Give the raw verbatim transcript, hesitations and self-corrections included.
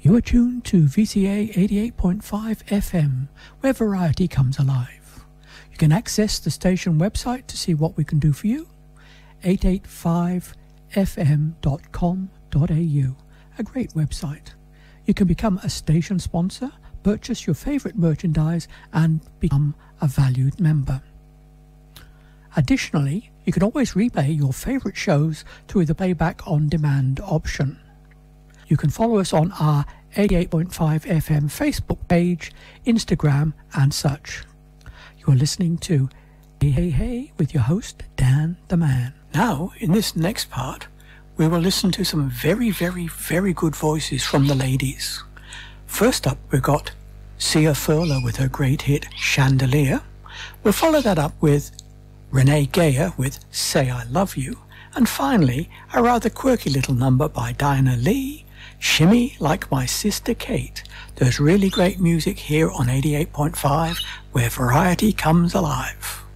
You are tuned to V C A eighty-eight point five F M, where variety comes alive. You can access the station website to see what we can do for you, eight eight five f m dot com dot a u, a great website. You can become a station sponsor, purchase your favourite merchandise and become a valued member. Additionally, you can always replay your favourite shows through the playback on demand option. You can follow us on our eighty-eight point five F M Facebook page, Instagram and such. You are listening to Hey Hey Hey with your host Dan the Man. Now, in this next part, we will listen to some very, very, very good voices from the ladies. First up, we've got Sia Furler with her great hit Chandelier. We'll follow that up with Renee Geyer with Say I Love You. And finally, a rather quirky little number by Diana Lee, Shimmy Like My Sister Kate. There's really great music here on eighty-eight point five, where variety comes alive.